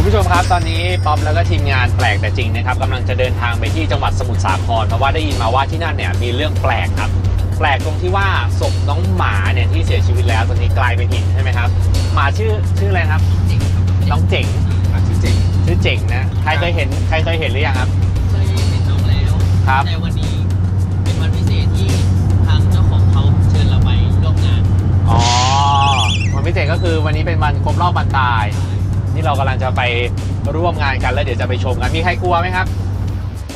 ผู้ชมครับตอนนี้ป๊อปแล้วก็ทีมงานแปลกแต่จริงนะครับกำลังจะเดินทางไปที่จังหวัดสมุทรสาครเพราะว่าได้ยินมาว่าที่นั่นเนี่ยมีเรื่องแปลกครับแปลกตรงที่ว่าศพน้องหมาเนี่ยที่เสียชีวิตแล้วตอนนี้กลายเป็นหินใช่ไหมครับหมาชื่ออะไรครับน้องเจ๋งชื่อเจ๋งนะใครเคยเห็นหรือยังครับเคยเห็นน้องแล้วครับแต่วันนี้เป็นวันพิเศษที่ทางเจ้าของเขาเชิญเราไปร่วมงานอ๋อวันพิเศษก็คือวันนี้เป็นวันครบรอบวันตายที่เรากำลังจะไปร่วมงานกันแล้วเดี๋ยวจะไปชมกันมีใครกลัวไหมครับ